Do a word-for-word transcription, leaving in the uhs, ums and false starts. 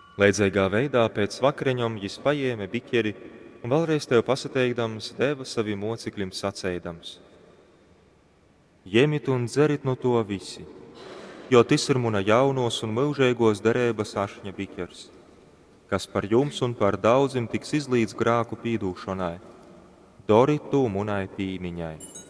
Leidzīgā veidā pēc vakariņom jis paēme biķeri un vēlreiz tev pasateikdams, deva saviem mocekļiem sacēdams: Ņemiet un dzerit no to visi, jo tas ir mana jaunos un mūžīgos derības ašņa biķers, kas par jums un par daudziem tiks izlīdz grāku pīdūšanai. Doriet to munai pīmiņai.